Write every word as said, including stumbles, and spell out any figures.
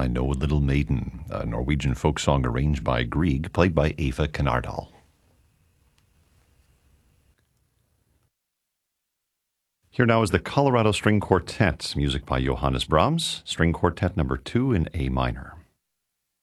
I Know a Little Maiden, a Norwegian folk song arranged by Grieg, played by Eva Kanardal. Here now is the Colorado String Quartet, music by Johannes Brahms, String Quartet number two in A minor.